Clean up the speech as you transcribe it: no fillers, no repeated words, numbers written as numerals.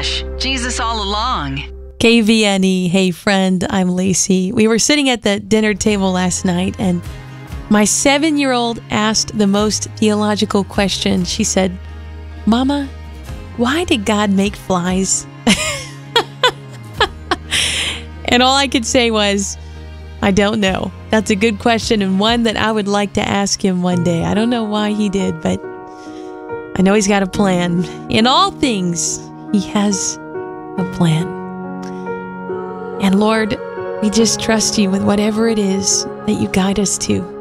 Jesus all along. KVNE, hey friend, I'm Lacey. We were sitting at the dinner table last night and my 7-year-old asked the most theological question. She said, "Mama, why did God make flies?" And all I could say was, I don't know. That's a good question and one that I would like to ask him one day. I don't know why he did, but I know he's got a plan. In all things, he has a plan. And Lord, we just trust you with whatever it is that you guide us to.